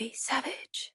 be savage.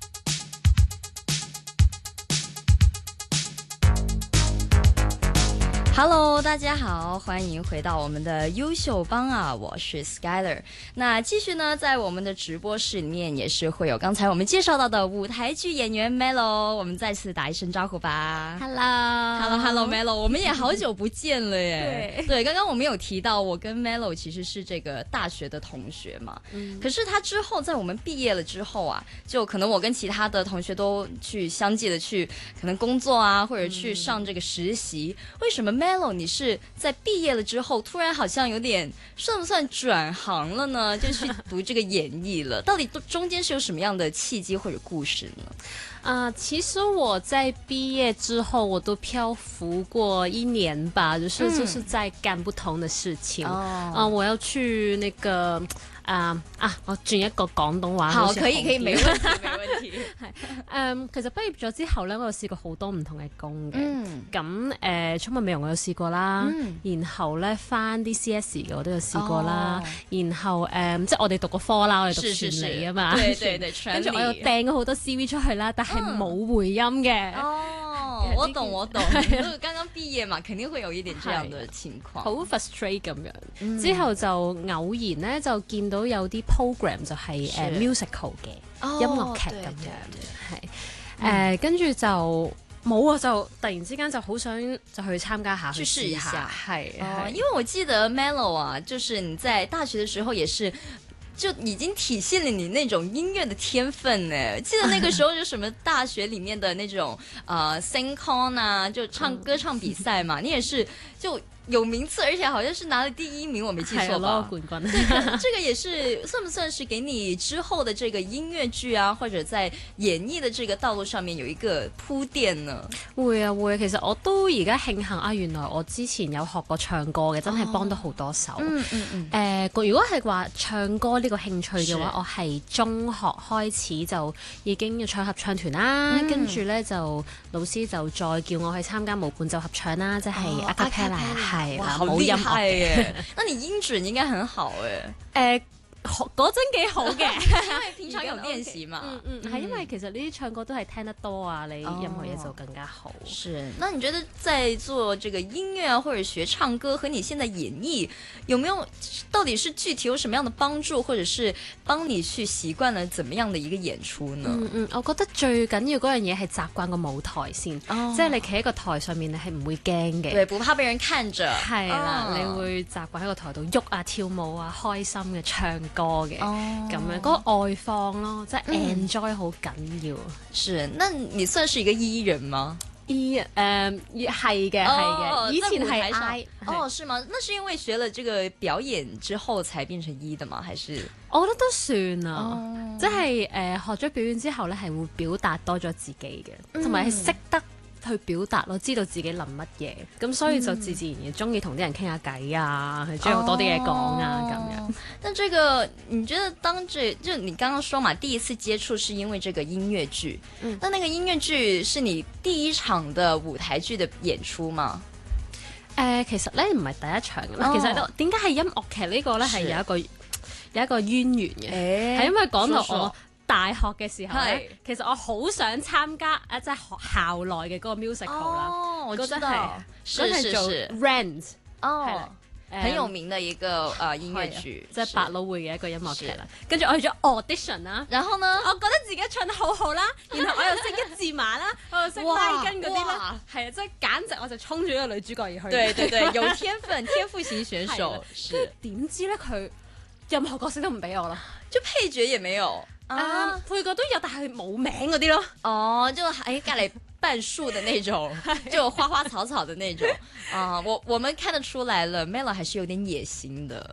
Hello， 大家好，欢迎回到我们的优秀帮啊，我是 Skyler。那继续呢，在我们的直播室里面也是会有刚才我们介绍到的舞台剧演员 Melo， 我们再次打一声招呼吧。Hello Melo， 我们也好久不见了耶。对，刚刚我们有提到我跟 Melo 其实是这个大学的同学嘛，可是他之后在我们毕业了之后啊，就可能我跟其他的同学都去相继的去可能工作啊，或者去上这个实习。为什么 Melo 你是在毕业了之后突然好像有点算不算转行了呢？就去读这个演艺了，到底中间是有什么样的契机或者故事呢？ 其实我在毕业之后，我都漂浮过1年吧，就是在干不同的事情。我要去那個我轉一個廣東話。 好，可以，沒問題。 其實畢業咗之後咧，我有試過好多唔同嘅工嘅。咁寵物美容我有試過啦，然後咧翻啲 CS 嘅我都有試過啦。然後即係我哋讀個科啦，我哋讀傳理啊嘛。對，跟住我又掟咗好多 CV 出去啦，但係冇回音嘅。 我懂。剛剛畢業嘛，肯定會有一點這樣的情況， 好 frustrate 咁樣。之後就偶然咧就見到有啲 program 就係musical 嘅音樂劇咁樣，係跟住就冇啊，就突然之間就好想就去參加下，去試一下，係因為我記得 Melo 啊，就是你在大學的時候也是。就已經體現了你那種音樂的天分呢。記得那個時候就什麼大學裡面的那種sing con 啊，就歌唱比賽嘛，你也是就有名次，而且好像是拿了第1名，我沒記錯吧？ 冠軍。 對，這個也是算不算是給你之後的這個音樂劇啊，或者在演藝的這個道路上面有一個鋪墊呢？ 會啊，其實我都而家慶幸啊，原來我之前有學過唱歌嘅，真係幫到好多手。如果係話唱歌呢個興趣嘅話，我係中學開始就已經要唱合唱團啦，跟住咧就老師就再叫我去參加無伴奏合唱啦，即係 a cappella。係啦， 好厲害耶！那你音準應該很好誒。 嗰陣幾好嘅， 因為平常有練習嘛。 係因為其實呢啲唱歌都係聽得多啊，你任何嘢就更加好。 是，那你覺得在做這個音樂啊，或者學唱歌，和你現在演繹，有沒有到底是具體有什麼樣的幫助，或者是幫你去習慣了怎麼樣的一個演出呢？ 我覺得最緊要嗰樣嘢係習慣個舞台先，即係你企喺個台上面，你係唔會驚嘅， 對，不怕被人看着。 係啦，你會習慣喺個台度喐啊、跳舞啊、開心嘅唱歌嘅，咁樣嗰個外放咯，即係 enjoy 好緊要。 是，那你算是一個 E 人嗎 ？E 係嘅，以前係 I。 是嗎？那是因為學了這個表演之後才變成 E 的嗎？還是？ 我覺得都算啊，即係學咗表演之後咧，係會表達多咗自己嘅，同埋係識得去表達咯，知道自己諗乜嘢，咁所以就自然也中意同啲人傾下偈啊，中意多啲嘢講啊咁樣。 但這個你覺得就你剛剛說嘛，第一次接觸是因為這個音樂劇，那個音樂劇是你第一場的舞台劇的演出嗎？ 其實咧唔係第一場嘅，其實點解係音樂劇呢個咧係有一個淵源嘅，係因為講到我大學嘅時候咧，其實我好想參加即係學校內嘅嗰個 musical 啦。 我知道， 嗰係做 Rent， 很有名的一個音樂劇， 即係百老匯嘅一個音樂劇啦。跟住我去咗 audition 啦， 然後呢， 我覺得自己唱得好好啦，然後我又識一字馬啦，我又識拉筋嗰啲啦，係啊，即係簡直我就衝住呢個女主角而去。 對，有天分，天賦型選手。 是點知咧佢任何角色都唔俾我咯， 就配角也沒有。 配角都有，但係冇名嗰啲咯。 就喺隔離半樹的那種，就花花草草的那種。我們看得出來了 ，Melo 還是有點野心的。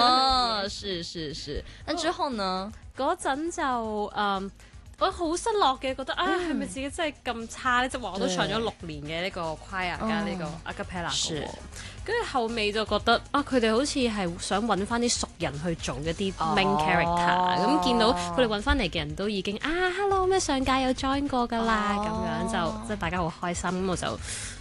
是。那之後呢？ 嗰陣就我好失落嘅，覺得係咪自己真係咁差咧？即係話我都唱咗6年嘅呢個 choir 加呢個 a cappella 嘅。跟住後尾就覺得佢哋好似係想揾翻啲熟人去做一啲 main character，咁見到佢哋揾翻嚟嘅人都已經hello 咩上屆有 join 過㗎啦，咁樣就即係大家好開心，咁我就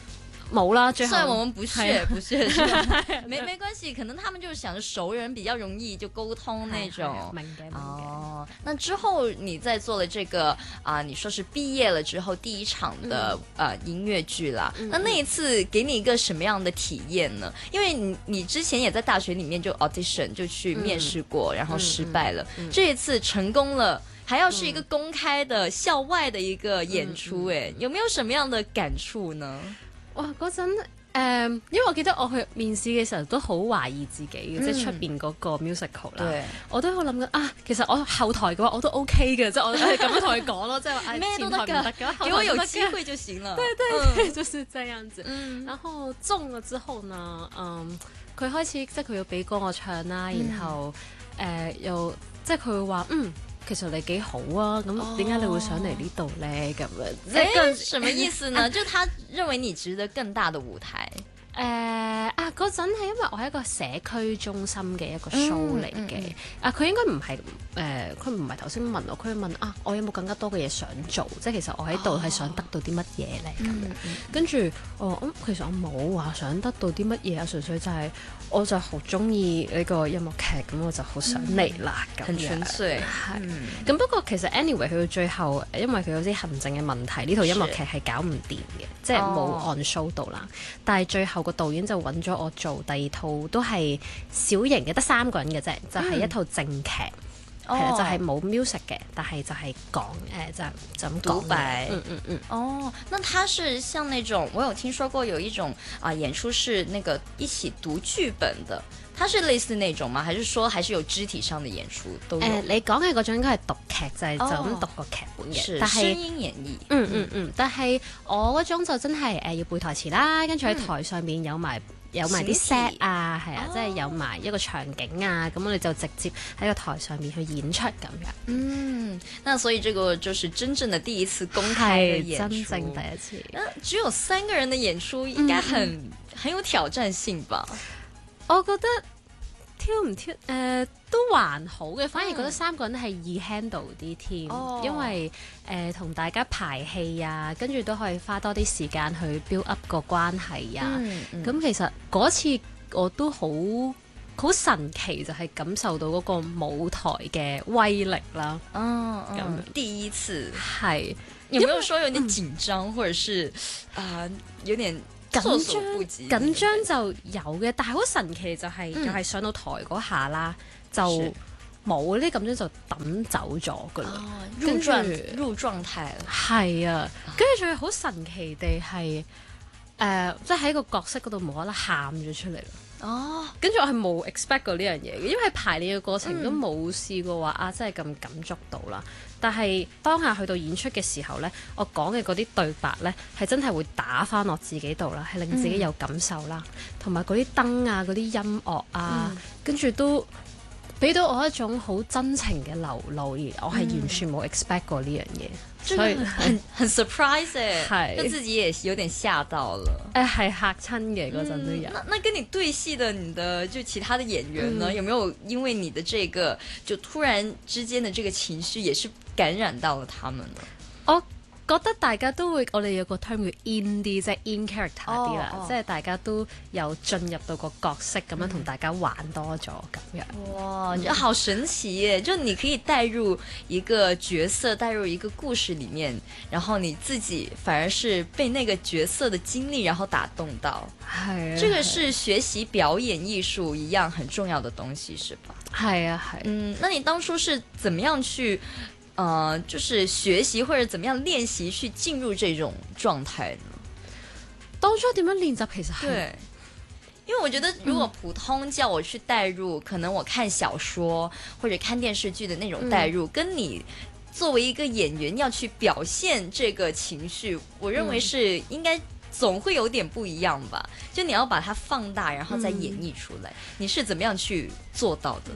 冇啦，最後雖然我們不屑，不屑，沒關係，可能他們就想着熟人比較容易就溝通那種。 明嘅。 哦，那之後你在做了這個你說是畢業了之後第一場的音樂劇啦，那一次給你一個什麼樣的體驗呢？因為你之前也在大學裏面就 audition 就去面試過，然後失敗了，這一次成功了。還要是一個公開的校外的一個演出，有沒有什麼樣的感觸呢？ 哇，嗰陣因為我記得我去面試嘅時候都好懷疑自己嘅，即係出邊嗰個 musical 啦，我都喺度諗緊其實我後台嘅話我都 OK 嘅，即係我係咁樣同佢講咯，即係話咩都得㗎， 給我有機會就行了。 對，就是這樣子。然後中咗之後呢，佢開始即係佢要俾歌我唱啦，然後又即係佢會話其實你幾好啊，咁點解你會想嚟呢度呢？咁樣即係什麼意思呢？就他認為你值得更大的舞台。 嗰陣係因為我係一個社區中心嘅一個 show 嚟嘅，佢應該唔係佢唔係頭先問我，佢問我有冇更加多嘅嘢想做，即係其實我喺度係想得到啲乜嘢咧咁樣，跟住其實我冇話想得到啲乜嘢啊，純粹就係我就好中意呢個音樂劇，咁我就好想嚟啦咁樣。 很純粹係，咁不過其實 anyway 去到最後，因為佢有啲行政嘅問題，呢套音樂劇係搞唔掂嘅，即係冇 on show 到啦。但係最後個導演就揾咗我做第二套，都係小型嘅，得3個人嘅啫，就係一套正劇，係啦，就係冇 music 嘅，但係就係講就咁講白。哦，那他是像那種，我有聽說過有一種演出是那個一起讀劇本的，它是類似那種嗎？還是說還是有肢體上的演出都有？ 你講嘅嗰種應該係讀劇，就係就咁讀個劇本嘅，但係聲音演繹。 但係我嗰種就真係要背台詞啦，跟住喺台上面有埋啲 set 啊，係啊，即係有埋一個場景啊，咁我哋就直接喺個台上面去演出咁樣。 那所以這個就是真正的第一次公開的演出， 真正第一次。 只有3個人的演出，應該很有挑戰性吧？ 我覺得挑唔挑都還好嘅，反而覺得3個人係易 handle 啲添，因為同大家排戲啊，跟住都可以花多啲時間去 build up 個關係啊。咁其實嗰次我都好神奇，就係感受到嗰個舞台嘅威力啦。咁第一次係， 有沒有說有點緊張，或者是有點緊張就有嘅，但係好神奇就係上到台嗰下啦，就冇呢，咁樣就抌走咗噶啦， 入狀態啦。 係啊，跟住仲係好神奇地係即係喺個角色嗰度無啦啦喊咗出嚟咯。跟住我係冇 expect 過呢樣嘢嘅，因為排練嘅過程都冇試過話真係咁感觸到啦。但係當下去到演出嘅時候呢，我講嘅嗰啲對白呢，係真係會打返落自己度啦，係令自己有感受啦，同埋嗰啲燈啊、嗰啲音樂啊，跟住都俾到我一種好真情嘅流露，而我係完全冇 expect 過呢樣嘢。 所以很 surprise 誒，就自己也有點嚇到了。 係嚇親嘅嗰陣都有。 那跟你對戲的你的就其他的演員呢，有沒有因為你的這個就突然之間的這個情緒，也是感染到了他們呢？ 我覺得大家都會，我哋有個 term 叫 in 啲，即係 in character 啲啦，即係大家都有進入到個角色咁樣同大家玩多咗咁樣。 哇，好神奇耶！就你可以帶入一個角色，帶入一個故事裡面，然後你自己反而是被那個角色的經歷然後打動到。係啊，這個是學習表演藝術一樣很重要的東西，是吧？係啊，係。那你當初是怎麼樣去？就是學習或者怎麼樣練習去進入這種狀態呢？ 當初點樣練習其實係， 對，因為我覺得如果普通叫我去帶入，可能我看小說或者看電視劇的那種帶入，跟你作為一個演員要去表現這個情緒，我認為是應該總會有點不一樣吧。就你要把它放大，然後再演繹出來，你是怎麼樣去做到的呢？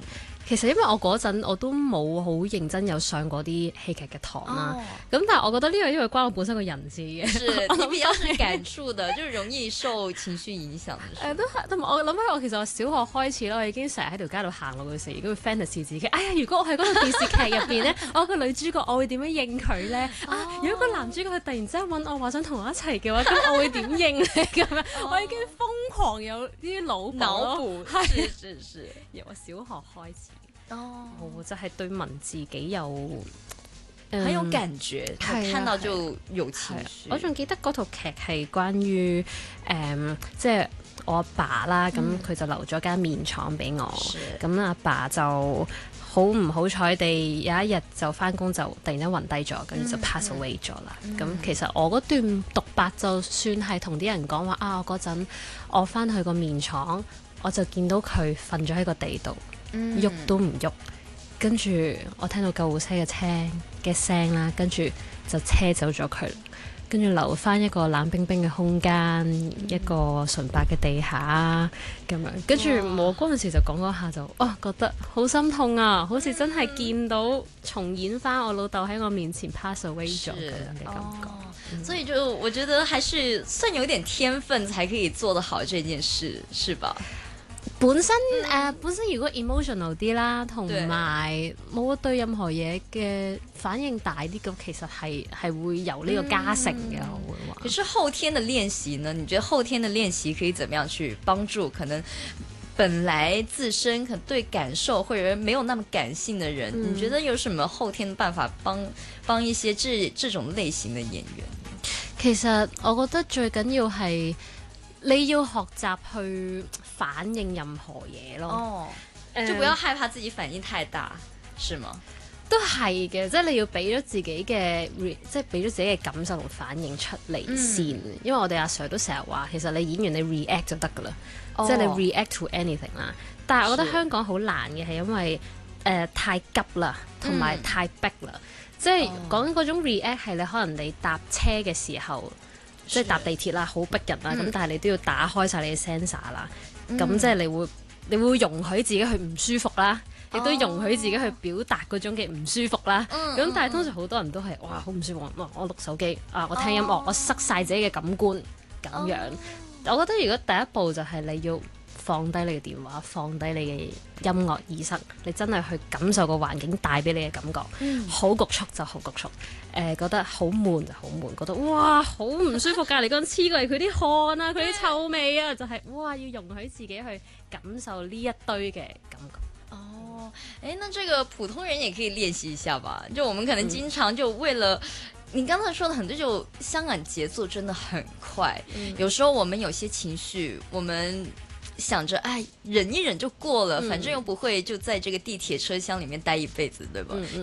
其實因為我嗰陣我都冇好認真有上過啲戲劇嘅堂啦，咁但係我覺得呢個因為關我本身個人事嘅。 是你比較是感觸的，就容易受情緒影響。 都係，同埋我諗起我其實我小學開始啦，我已經成日喺條街度行路嘅時候，已經會 fantasy 自己。哎呀，如果我喺嗰個電視劇入邊咧，我個女主角我會點樣應佢咧？如果個男主角佢突然之間揾我話想同我一齊嘅話，咁我會點應咧？咁樣我已經瘋狂有啲腦補，係由我小學開始。我就係對文字幾有很有感覺，看到就有情緒。 我仲記得嗰套劇係關於即係我阿爸啦，咁佢就留咗間麵廠俾我，咁阿爸就好唔好彩地有一日就翻工就突然間暈低咗，跟住就 pass away 咗啦。咁其實我嗰段獨白就算係同啲人講話啊，我嗰陣我翻去個麵廠，我就見到佢瞓咗喺個地度。喐都唔喐，跟住我聽到救護車嘅聲啦，跟住就車走咗佢，跟住留翻一個冷冰冰嘅空間，一個純白嘅地下咁樣，跟住我嗰陣時就講嗰下就覺得好心痛啊，好似真係見到重演翻我老豆喺我面前 pass away 咗咁樣嘅感覺。 所以就我覺得還是算有點天分才可以做得好這件事，是吧？ 本身如果 emotional 啲啦，同埋冇對任何嘢嘅反應大啲，咁其實係會有呢個加成嘅，我會話。可是後天的練習呢？你覺得後天的練習可以怎麼樣去幫助可能本來自身可能對感受或者沒有那麼感性的人？你覺得有什麼後天的辦法幫一些這種類型的演員？ 其實我覺得最緊要係你要學習去反應任何嘢咯， 就不要害怕自己反應太大，是嗎？ 都係嘅，即係你要俾咗自己嘅，即係俾咗自己嘅感受同反應出嚟先。因為我哋阿 Sir 都成日話，其實你演員你 react 就得噶啦，即係你 react to anything 啦。但係我覺得香港好難嘅係因為太急啦，同埋太逼啦。即係講緊嗰種 react 係你可能你搭車嘅時候。即係搭地鐵啦，好逼人啦，咁但係你都要打開晒你嘅 sensor 啦，咁即係你會容許自己去唔舒服啦，亦都容許自己去表達嗰種嘅唔舒服啦。咁但係通常好多人都係哇好唔舒服，我錄手機啊，我聽音樂，我塞晒自己嘅感官咁樣。我覺得如果第一步就係你要放低你嘅電話，放低你嘅音樂耳塞，你真係去感受個環境帶俾你嘅感覺。好局促就好局促，覺得好悶就好悶，覺得哇好唔舒服，隔離嗰人黐過嚟佢啲汗啊，佢啲臭味啊，就係哇要容許自己去感受呢一堆嘅感覺。 那這個普通人也可以練習一下吧。就我們可能經常就為了你剛才說的很多，就香港節奏真的很快，有時候我們有些情緒，我們想着忍一忍就過了，反正又不會就在這個地鐵車廂裡面待一輩子，對吧？